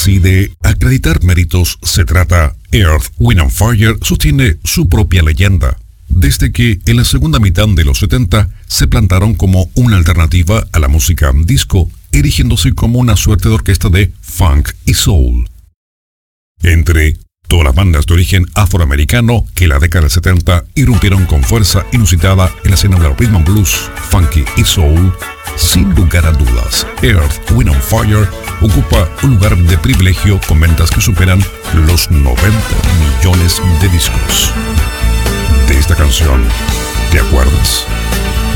Si de acreditar méritos se trata, Earth, Wind and Fire sostiene su propia leyenda. Desde que en la segunda mitad de los 70 se plantaron como una alternativa a la música disco, erigiéndose como una suerte de orquesta de funk y soul. Entre todas las bandas de origen afroamericano que en la década del 70 irrumpieron con fuerza inusitada en la escena del rhythm and blues, funky y soul, sin lugar a dudas, Earth, Wind and Fire ocupa un lugar de privilegio con ventas que superan los 90 millones de discos. De esta canción, ¿te acuerdas?